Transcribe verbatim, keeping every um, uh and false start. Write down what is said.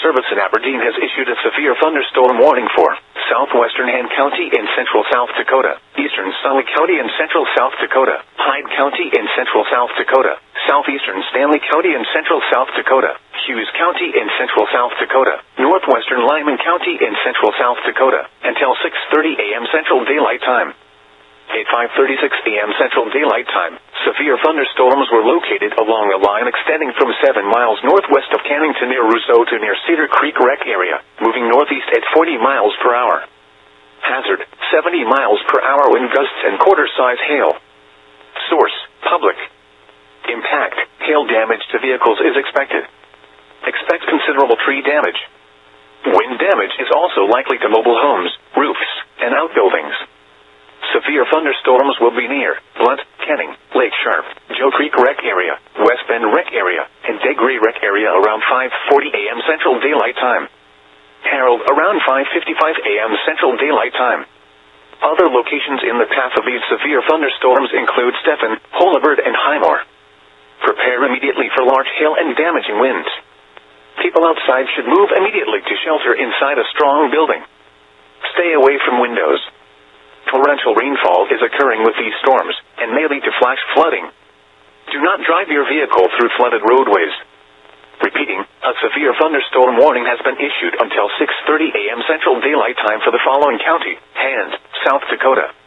Service in Aberdeen has issued a severe thunderstorm warning for southwestern Han County in central South Dakota, eastern Sully County in central South Dakota, Hyde County in central South Dakota, southeastern Stanley County in central South Dakota, Hughes County in central South Dakota, northwestern Lyman County in central South Dakota, until six thirty a m Central Daylight Time. At five thirty-six a m Central Daylight Time, severe thunderstorms were located along a line extending from seven miles northwest of Cannington near Rousseau to near Cedar Creek Rec area, moving northeast at forty miles per hour. Hazard, seventy miles per hour wind gusts and quarter-size hail. Source, public. Impact, hail damage to vehicles is expected. Expect considerable tree damage. Wind damage is also likely to mobile homes, roofs, and outbuildings. Severe thunderstorms will be near Blunt, Kenning, Lake Sharp, Joe Creek Rec area, West Bend Rec area, and Degray Rec area around five forty a m Central Daylight Time. Harold around five fifty-five a m Central Daylight Time. Other locations in the path of these severe thunderstorms include Stephen, Holabird, and Highmore. Prepare immediately for large hail and damaging winds. People outside should move immediately to shelter inside a strong building. Stay away from windows. Torrential rainfall is occurring with these storms, and may lead to flash flooding. Do not drive your vehicle through flooded roadways. Repeating, a severe thunderstorm warning has been issued until six thirty a m Central Daylight Time for the following county: Han, South Dakota,